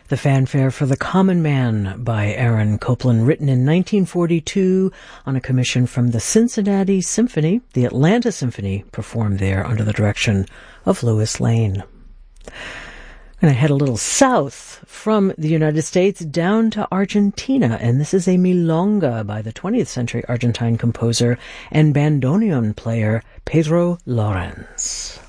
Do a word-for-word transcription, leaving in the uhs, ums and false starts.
The fanfare for The Common Man by Aaron Copland, written in nineteen forty-two on a commission from the Cincinnati Symphony. The Atlanta Symphony performed there under the direction of Louis Lane. I'm going to head a little south from the United States down to Argentina, and this is a milonga by the twentieth century Argentine composer and bandoneon player Pedro Lorens.